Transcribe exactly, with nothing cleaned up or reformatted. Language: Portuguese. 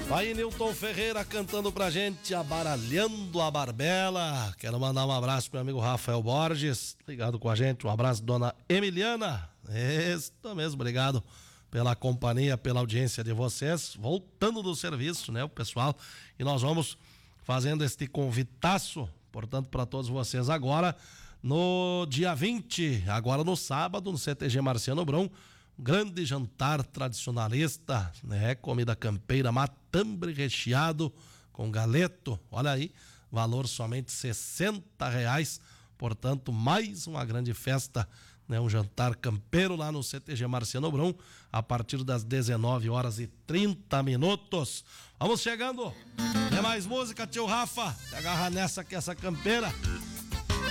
Aí Nilton Ferreira cantando pra gente, Abaralhando a Barbela. Quero mandar um abraço pro meu amigo Rafael Borges, ligado com a gente. Um abraço, dona Emiliana. Isso mesmo, obrigado pela companhia, pela audiência de vocês. Voltando do serviço, né, o pessoal. E nós vamos fazendo este convitaço, portanto, para todos vocês agora, no dia vinte, agora no sábado, no C T G Marciano Brum. Grande jantar tradicionalista, né? Comida campeira, matambre recheado com galeto. Olha aí, valor somente sessenta reais. Portanto, mais uma grande festa, né? Um jantar campeiro lá no C T G Marciano Brum, a partir das dezenove horas e trinta minutos. Vamos chegando. Tem mais música, tio Rafa? Se agarra nessa que essa campeira.